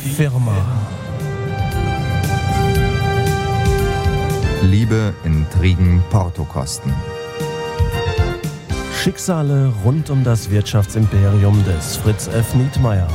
Firma. Liebe, Intrigen, Portokosten. Schicksale rund um das Wirtschaftsimperium des Fritz F. Nietmeyer.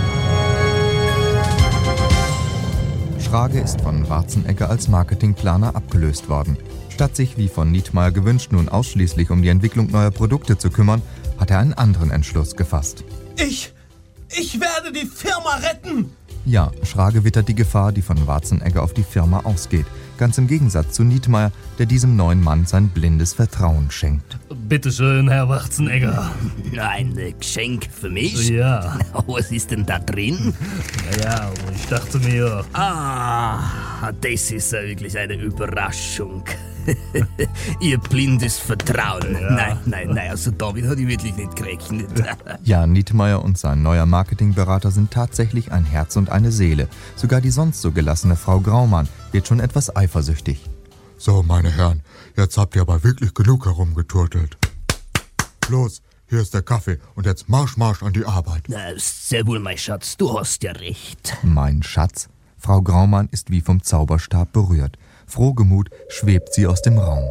Schrage ist von Warzenegger als Marketingplaner abgelöst worden. Statt sich, wie von Nietmeyer gewünscht, nun ausschließlich um die Entwicklung neuer Produkte zu kümmern, hat er einen anderen Entschluss gefasst. Ich werde die Firma retten! Ja, Schrage wittert die Gefahr, die von Warzenegger auf die Firma ausgeht. Ganz im Gegensatz zu Nietmeyer, der diesem neuen Mann sein blindes Vertrauen schenkt. Bitte schön, Herr Warzenegger. Ein Geschenk für mich? Ja. Was ist denn da drin? Ja, ich dachte mir... Das ist ja wirklich eine Überraschung. Ihr blindes Vertrauen. Ja. Nein, also damit hatte ich wirklich nicht gerechnet. Ja, Nietmeyer und sein neuer Marketingberater sind tatsächlich ein Herz und eine Seele. Sogar die sonst so gelassene Frau Graumann wird schon etwas eifersüchtig. So, meine Herren, jetzt habt ihr aber wirklich genug herumgeturtelt. Los, hier ist der Kaffee und jetzt Marsch an die Arbeit. Sehr wohl, mein Schatz, du hast ja recht. Mein Schatz? Frau Graumann ist wie vom Zauberstab berührt. Frohgemut schwebt sie aus dem Raum.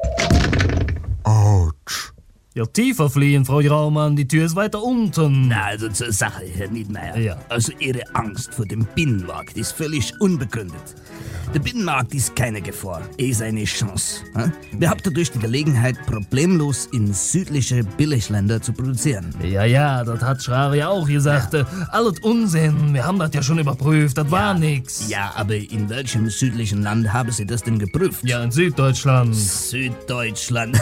Autsch. Ja, tiefer fliehen, Frau Graumann, die Tür ist weiter unten. Na, also zur Sache, Herr Nietmeyer. Ja. Also Ihre Angst vor dem Binnenmarkt ist völlig unbegründet. Der Binnenmarkt ist keine Gefahr, er ist eine Chance. Wir haben dadurch die Gelegenheit, problemlos in südliche Billigländer zu produzieren. Ja, das hat Schrage ja auch gesagt. Alles Unsinn, wir haben das ja schon überprüft, das war nix. Ja, aber in welchem südlichen Land haben Sie das denn geprüft? Ja, in Süddeutschland. Süddeutschland.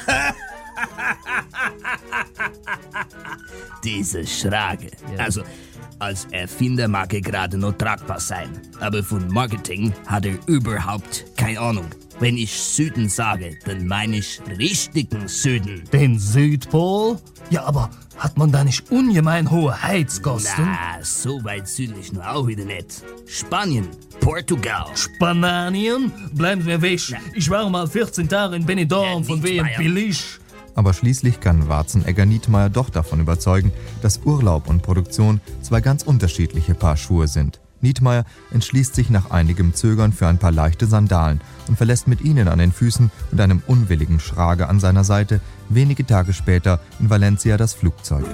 Diese Schrage. Ja. Also, als Erfinder mag er gerade noch tragbar sein. Aber von Marketing hat er überhaupt keine Ahnung. Wenn ich Süden sage, dann meine ich richtigen Süden. Den Südpol? Ja, aber hat man da nicht ungemein hohe Heizkosten? Na, so weit südlich nur auch wieder nicht. Spanien, Portugal. Spanien? Bleiben Sie mir weg. Ja. Ich war mal 14 Tage in Benidorm, Ja, von wem Nietmeyer. billig. Aber schließlich kann Warzenegger Nietmeyer doch davon überzeugen, dass Urlaub und Produktion zwei ganz unterschiedliche Paar Schuhe sind. Nietmeyer entschließt sich nach einigem Zögern für ein paar leichte Sandalen und verlässt mit ihnen an den Füßen und einem unwilligen Schrage an seiner Seite wenige Tage später in Valencia das Flugzeug.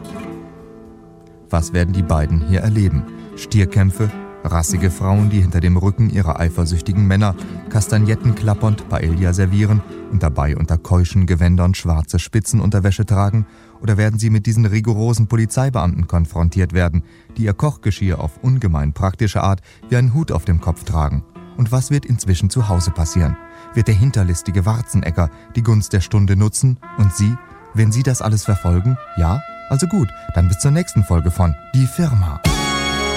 Was werden die beiden hier erleben? Stierkämpfe? Rassige Frauen, die hinter dem Rücken ihrer eifersüchtigen Männer Kastagnetten klappernd Paella servieren und dabei unter keuschen Gewändern schwarze Spitzenunterwäsche tragen? Oder werden sie mit diesen rigorosen Polizeibeamten konfrontiert werden, die ihr Kochgeschirr auf ungemein praktische Art wie einen Hut auf dem Kopf tragen? Und was wird inzwischen zu Hause passieren? Wird der hinterlistige Warzenegger die Gunst der Stunde nutzen? Und Sie? Wenn Sie das alles verfolgen? Ja? Also gut, dann bis zur nächsten Folge von Die Firma.